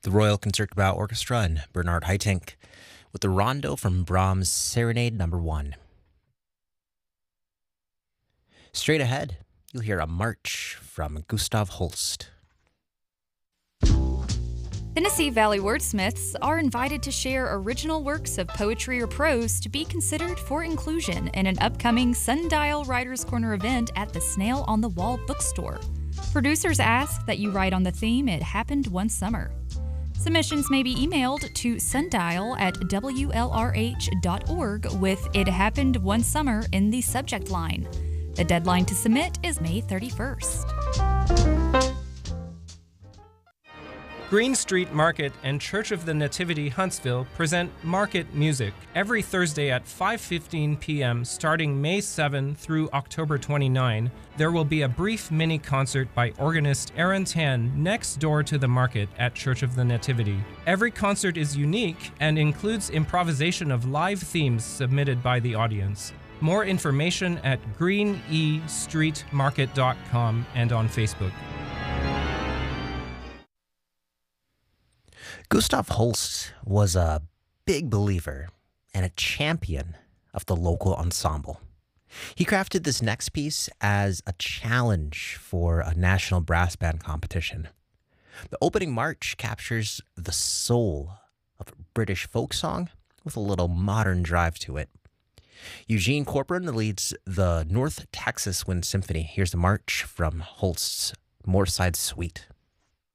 the Royal Concertgebouw Orchestra and Bernard Haitink with the rondo from Brahms' Serenade No. 1. Straight ahead, you'll hear a march from Gustav Holst. Tennessee Valley wordsmiths are invited to share original works of poetry or prose to be considered for inclusion in an upcoming Sundial Writers' Corner event at the Snail on the Wall bookstore. Producers ask that you write on the theme It Happened One Summer. Submissions may be emailed to sundial@wlrh.org with It Happened One Summer in the subject line. The deadline to submit is May 31st. Green Street Market and Church of the Nativity Huntsville present Market Music every Thursday at 5:15 p.m. starting May 7 through October 29. There will be a brief mini concert by organist Aaron Tan next door to the market at Church of the Nativity. Every concert is unique and includes improvisation of live themes submitted by the audience. More information at greenestreetmarket.com and on Facebook. Gustav Holst was a big believer and a champion of the local ensemble. He crafted this next piece as a challenge for a national brass band competition. The opening march captures the soul of British folk song with a little modern drive to it. Eugene Corcoran leads the North Texas Wind Symphony. Here's the march from Holst's Moorside Suite.